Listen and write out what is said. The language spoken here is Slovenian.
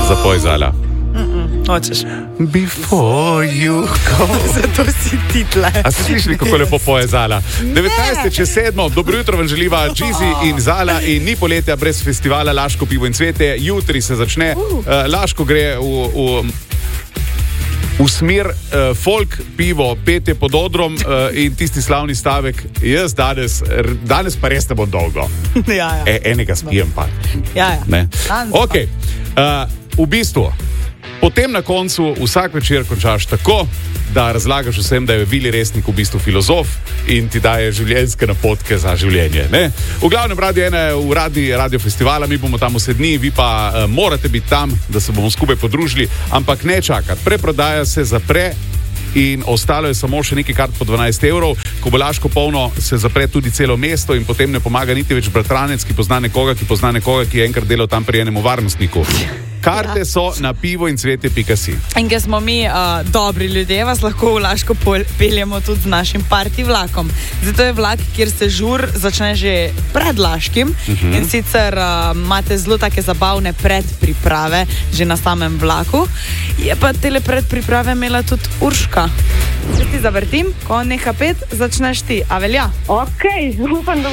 Zapoj, Zala. Hočeš. Before you go. Zato si ti tle. A ste slišali, kako lepo poje Zala? 19.7. Dobro jutro vam želiva Džizi in Zala in ni poletja brez festivala Laško pivo in cvetje. Jutri se začne. Laško gre v smer folk, pivo, petje pod odrom in tisti slavni stavek, jaz danes pa res ne bom dolgo. Ja. Enega spijem pa. Ja. Ok, v bistvu, potem na koncu vsak večer končaš tako, da razlagaš vsem, da je Vili Resnik v bistvu filozof in ti daje življenjske napotke za življenje. Ne? V glavnem Radio 1 je uradni radio festivala, mi bomo tam vse dni, vi pa morate biti tam, da se bomo skupaj podružili, ampak ne čakati. Preprodaja se zapre in ostalo je samo še nekaj kart po 12 evrov. Ko bo Laško polno, se zapre tudi celo mesto in potem ne pomaga niti več bratranec, ki pozna nekoga, ki je enkrat delal tam pri enem varnostniku. Karte so na pivoincvetje.si. In ker smo mi dobri ljudje, vas lahko v Laško peljemo tudi z našim party vlakom. Zato je vlak, kjer se žur začne že pred Laškim in sicer imate zelo take zabavne predpriprave že na samem vlaku. Je pa tele predpriprave imela tudi Urška. Če ti zavrtim, ko neha pet, začneš ti. A velja? Ok, upam, da